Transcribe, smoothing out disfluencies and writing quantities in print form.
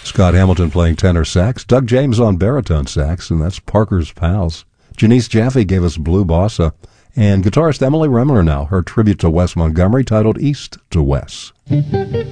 Scott Hamilton playing tenor sax, Doug James on baritone sax, and that's Parker's Pals. Janice Jaffe gave us Blue Bossa, and guitarist Emily Remler now, her tribute to Wes Montgomery titled East to Wes.